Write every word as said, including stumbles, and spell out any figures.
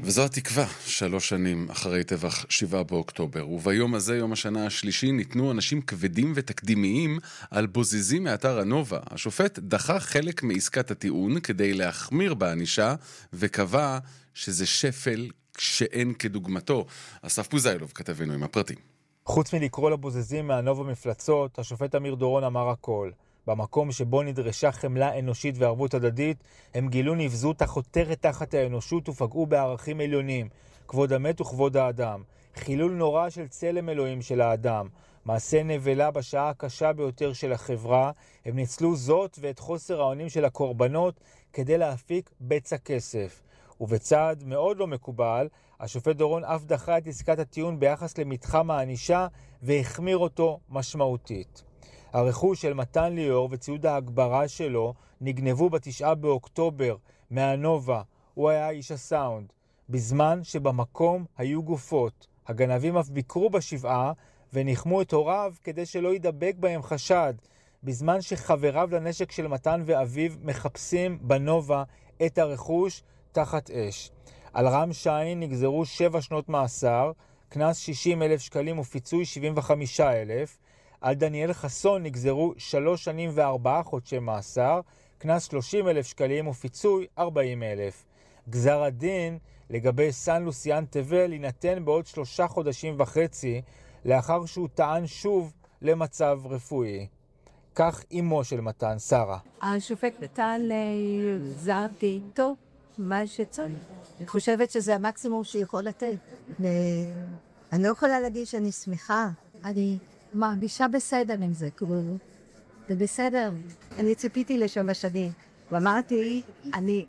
וזו התקווה, שלוש שנים אחרי טבח שבעה באוקטובר. וביום הזה, יום השנה השלישי, ניתנו אנשים כבדים ותקדימיים על בוזזים מאתר הנובה. השופט דחה חלק מעסקת הטיעון כדי להחמיר בענישה, וקבע שזה שפל שאין כדוגמתו. אסף פוזיילוב כתבנו עם הפרטים. חוץ מלקרוא לבוזזים מהנובה מפלצות, השופט אמיר דורון אמר הכל. במקום שבו נדרשה חמלה אנושית וערבות הדדית, הם גילו נבזות החותרת תחת האנושות ופגעו בערכים עליונים, כבוד המת וכבוד האדם, חילול נורא של צלם אלוהים של האדם, מעשה נבלה בשעה הקשה ביותר של החברה. הם ניצלו זאת ואת חוסר האונים של הקורבנות כדי להפיק בצע כסף. ובצעד מאוד לא מקובל, השופט דורון אף דחה את עסקת הטיעון ביחס למתחם הענישה והחמיר אותו משמעותית. הרכוש של מתן ליאור וציוד ההגברה שלו נגנבו בתשעה באוקטובר מהנובה, הוא היה איש הסאונד. בזמן שבמקום היו גופות, הגנבים אף ביקרו בשבעה ונחמו את הוריו כדי שלא ידבק בהם חשד, בזמן שחבריו לנשק של מתן ואביו מחפשים בנובה את הרכוש תחת אש. על רם שיין נגזרו שבע שנות מאסר, קנס שישים אלף שקלים ופיצוי שבעים וחמישה אלף. על דניאל חסון נגזרו שלוש שנים וארבעה חודשי מאסר, קנס שלושים אלף שקלים ופיצוי ארבעים אלף. גזר הדין לגבי סן לוסיאן תבל יינתן בעוד שלושה חודשים וחצי, לאחר שהוא טען שוב למצב רפואי. כך אמו של מתן, שרה. השופט נתן לגזר דין טוב, מה שצריך. אני חושבת שזה המקסימום שיכול לתת. אני לא יכולה להגיד שאני שמחה. אני מרגישה בסדר עם זה, כאילו. זה בסדר. אני ציפיתי לשם השנים. ואמרתי, אני